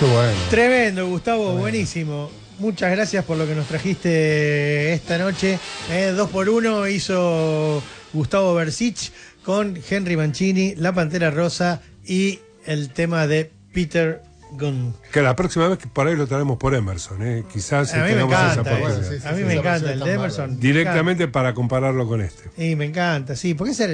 Qué bueno. Tremendo, Gustavo, buenísimo. Muchas gracias por lo que nos trajiste esta noche. 2x1 hizo Gustavo Bersich con Henry Mancini, La Pantera Rosa y el tema de Peter Gunn. Que la próxima vez que por ahí lo traemos por Emerson, quizás A mí me encanta, esa a mí me encanta el de Emerson. directamente para compararlo con este. Y me encanta, sí, porque ese era